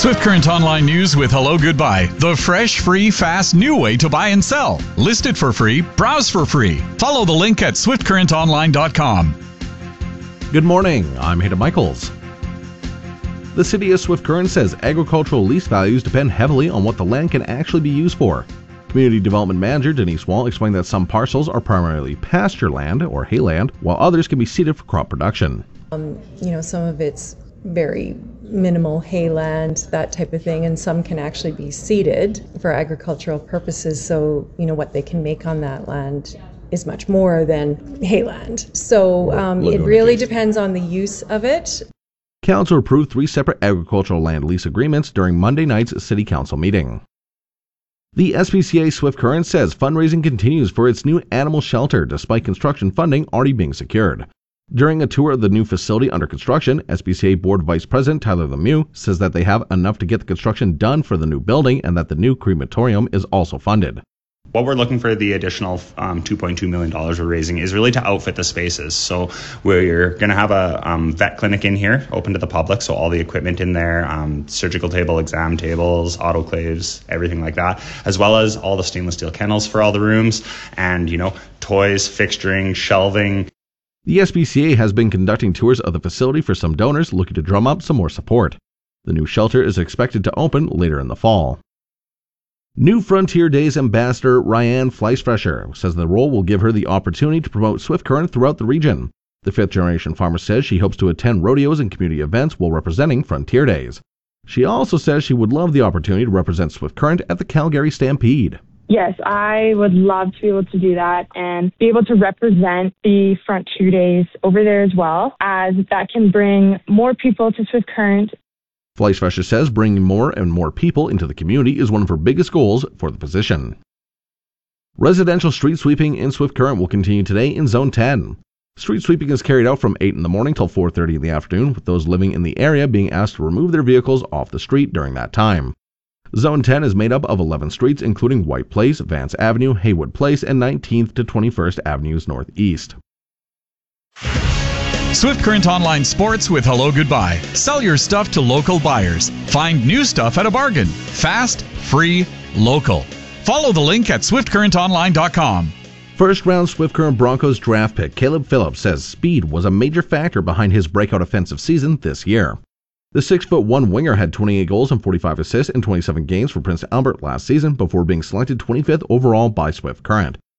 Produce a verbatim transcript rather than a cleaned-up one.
Swift Current Online News with Hello Goodbye. The fresh, free, fast, new way to buy and sell. List it for free. Browse for free. Follow the link at swift current online dot com. Good morning. I'm Hayden Michaels. The City of Swift Current says agricultural lease values depend heavily on what the land can actually be used for. Community Development Manager Denise Wall explained that some parcels are primarily pasture land or hayland, while others can be seeded for crop production. Um, you know, some of it's very minimal hayland, that type of thing, and some can actually be seeded for agricultural purposes, so you know what they can make on that land is much more than hayland. So um, it really depends on the use of it. Council approved three separate agricultural land lease agreements during Monday night's City Council meeting. The S P C A Swift Current says fundraising continues for its new animal shelter despite construction funding already being secured. During a tour of the new facility under construction, S P C A Board Vice President Tyler Lemieux says that they have enough to get the construction done for the new building and that the new crematorium is also funded. What we're looking for the additional um, two point two million dollars we're raising is really to outfit the spaces. So we're going to have a um, vet clinic in here, open to the public, so all the equipment in there, um, surgical table, exam tables, autoclaves, everything like that, as well as all the stainless steel kennels for all the rooms and, you know, toys, fixturing, shelving. The S P C A has been conducting tours of the facility for some donors looking to drum up some more support. The new shelter is expected to open later in the fall. New Frontier Days Ambassador Ryan Fleischfresher says the role will give her the opportunity to promote Swift Current throughout the region. The fifth-generation farmer says she hopes to attend rodeos and community events while representing Frontier Days. She also says she would love the opportunity to represent Swift Current at the Calgary Stampede. Yes, I would love to be able to do that and be able to represent the Frontier Days over there as well, as that can bring more people to Swift Current. Fleischfresher says bringing more and more people into the community is one of her biggest goals for the position. Residential street sweeping in Swift Current will continue today in Zone ten. Street sweeping is carried out from eight in the morning till four thirty in the afternoon, with those living in the area being asked to remove their vehicles off the street during that time. Zone ten is made up of eleven streets, including White Place, Vance Avenue, Haywood Place, and nineteenth to twenty-first Avenues Northeast. Swift Current Online Sports with Hello Goodbye. Sell your stuff to local buyers. Find new stuff at a bargain. Fast, free, local. Follow the link at swift current online dot com. First round Swift Current Broncos draft pick Caleb Phillips says speed was a major factor behind his breakout offensive season this year. The six foot one winger had twenty-eight goals and forty-five assists in twenty-seven games for Prince Albert last season before being selected twenty-fifth overall by Swift Current.